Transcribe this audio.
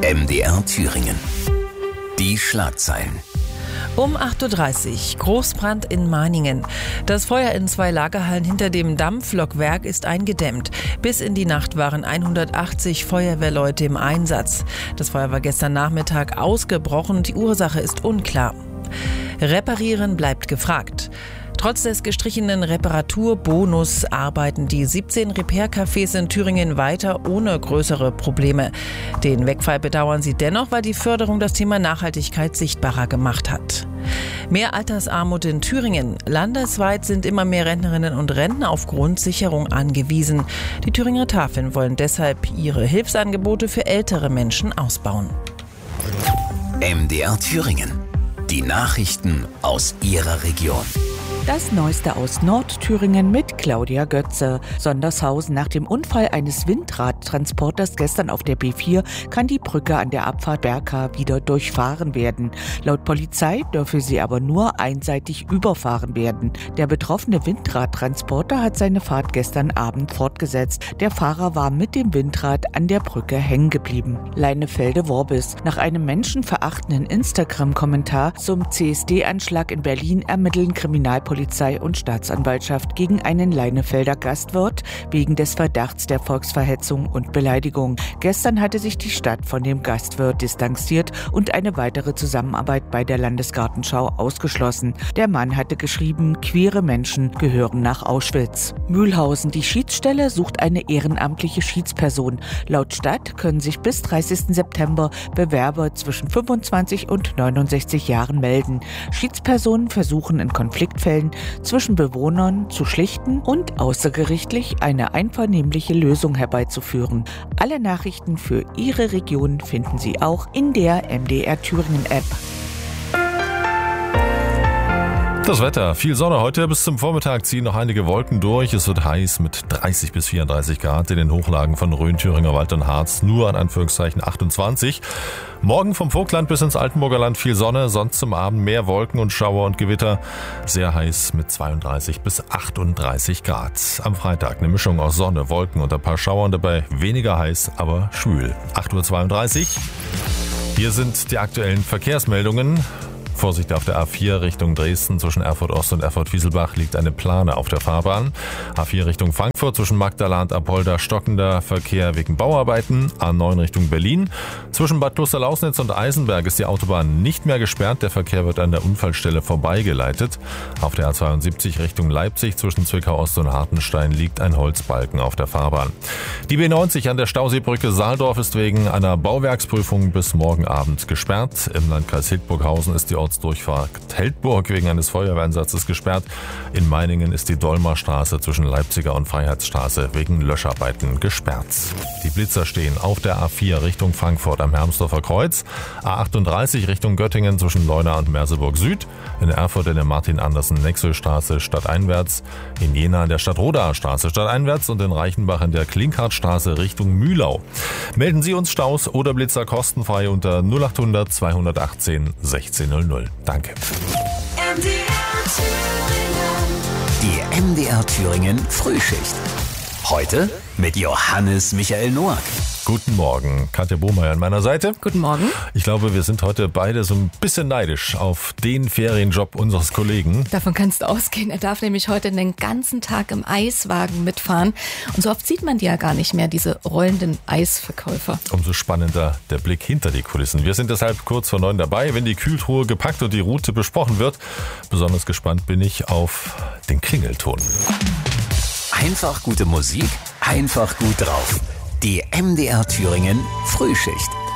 MDR Thüringen. Die Schlagzeilen. Um 8.30 Uhr, Großbrand in Mahningen. Das Feuer in 2 Lagerhallen hinter dem Dampflokwerk ist eingedämmt. Bis in die Nacht waren 180 Feuerwehrleute im Einsatz. Das Feuer war gestern Nachmittag ausgebrochen. Die Ursache ist unklar. Reparieren bleibt gefragt. Trotz des gestrichenen Reparaturbonus arbeiten die 17 Repair-Cafés in Thüringen weiter ohne größere Probleme. Den Wegfall bedauern sie dennoch, weil die Förderung das Thema Nachhaltigkeit sichtbarer gemacht hat. Mehr Altersarmut in Thüringen. Landesweit sind immer mehr Rentnerinnen und Rentner auf Grundsicherung angewiesen. Die Thüringer Tafeln wollen deshalb ihre Hilfsangebote für ältere Menschen ausbauen. MDR Thüringen. Die Nachrichten aus Ihrer Region. Das Neueste aus Nordthüringen mit Claudia Götze. Sondershausen: Nach dem Unfall eines Windradtransporters gestern auf der B4 kann die Brücke an der Abfahrt Berka wieder durchfahren werden. Laut Polizei dürfe sie aber nur einseitig überfahren werden. Der betroffene Windradtransporter hat seine Fahrt gestern Abend fortgesetzt. Der Fahrer war mit dem Windrad an der Brücke hängen geblieben. Leinefelde-Worbis: Nach einem menschenverachtenden Instagram-Kommentar zum CSD-Anschlag in Berlin ermitteln Kriminalpolizei und Staatsanwaltschaft gegen einen Leinefelder Gastwirt wegen des Verdachts der Volksverhetzung und Beleidigung. Gestern hatte sich die Stadt von dem Gastwirt distanziert und eine weitere Zusammenarbeit bei der Landesgartenschau ausgeschlossen. Der Mann hatte geschrieben, queere Menschen gehören nach Auschwitz. Mühlhausen: Die Schiedsstelle sucht eine ehrenamtliche Schiedsperson. Laut Stadt können sich bis 30. September Bewerber zwischen 25 und 69 Jahren melden. Schiedspersonen versuchen in Konfliktfällen zwischen Bewohnern zu schlichten und außergerichtlich eine einvernehmliche Lösung herbeizuführen. Alle Nachrichten für Ihre Region finden Sie auch in der MDR Thüringen App. Das Wetter: Viel Sonne heute. Bis zum Vormittag ziehen noch einige Wolken durch. Es wird heiß mit 30 bis 34 Grad in den Hochlagen von Rhön, Thüringer Wald und Harz. Nur in Anführungszeichen 28. Morgen vom Vogtland bis ins Altenburger Land viel Sonne. Sonst zum Abend mehr Wolken und Schauer und Gewitter. Sehr heiß mit 32 bis 38 Grad. Am Freitag eine Mischung aus Sonne, Wolken und ein paar Schauern. Dabei weniger heiß, aber schwül. 8.32 Uhr. Hier sind die aktuellen Verkehrsmeldungen. Vorsicht auf der A4 Richtung Dresden. Zwischen Erfurt Ost und Erfurt Wieselbach liegt eine Plane auf der Fahrbahn. A4 Richtung Frankfurt zwischen Magdala und Apolda stockender Verkehr wegen Bauarbeiten. A9 Richtung Berlin. Zwischen Bad Klosterlausnitz und Eisenberg ist die Autobahn nicht mehr gesperrt. Der Verkehr wird an der Unfallstelle vorbeigeleitet. Auf der A72 Richtung Leipzig zwischen Zwickau Ost und Hartenstein liegt ein Holzbalken auf der Fahrbahn. Die B90 an der Stauseebrücke Saaldorf ist wegen einer Bauwerksprüfung bis morgen Abend gesperrt. Im Landkreis Hildburghausen ist die Ortsdurchfahrt Heldburg wegen eines Feuerwehreinsatzes gesperrt. In Meiningen ist die Dolmerstraße zwischen Leipziger und Freiheitsstraße wegen Löscharbeiten gesperrt. Die Blitzer stehen auf der A4 Richtung Frankfurt am Hermsdorfer Kreuz, A38 Richtung Göttingen zwischen Leuna und Merseburg Süd, in Erfurt in der Martin-Andersen-Nexel-Straße stadteinwärts, in Jena in der Stadtrodaer Straße stadteinwärts und in Reichenbach in der Klinkhartstraße Richtung Mühlau. Melden Sie uns Staus oder Blitzer kostenfrei unter 0800 218 1600. Danke. Die MDR Thüringen Frühschicht. Heute mit Johannes Michael Noack. Guten Morgen, Katja Bohmeier an meiner Seite. Guten Morgen. Ich glaube, wir sind heute beide so ein bisschen neidisch auf den Ferienjob unseres Kollegen. Davon kannst du ausgehen. Er darf nämlich heute den ganzen Tag im Eiswagen mitfahren. Und so oft sieht man die ja gar nicht mehr, diese rollenden Eisverkäufer. Umso spannender der Blick hinter die Kulissen. Wir sind deshalb kurz vor 9 dabei, wenn die Kühltruhe gepackt und die Route besprochen wird. Besonders gespannt bin ich auf den Klingelton. Einfach gute Musik, einfach gut drauf. Die MDR Thüringen Frühschicht.